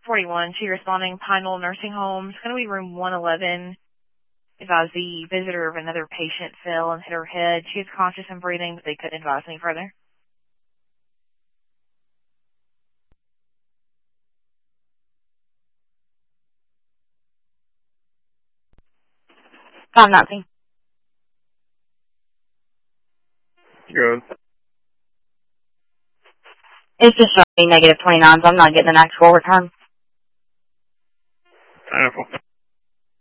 41, she responding, Pine Knoll Nursing Home. It's going to be room 111. Advise the visitor of another patient fell and hit her head. She is conscious and breathing, but they couldn't advise any further. Nothing. Good. It's just showing negative 29, so I'm not getting an actual return. Pineapple.